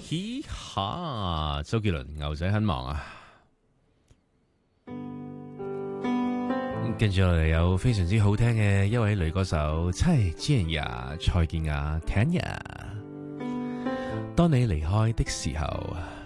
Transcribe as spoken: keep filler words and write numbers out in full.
嘻哈，周杰倫牛仔很忙啊。跟住落嚟有非常之好聽嘅一位女歌手蔡健雅，蔡健雅 Tanya。當你離開的時候。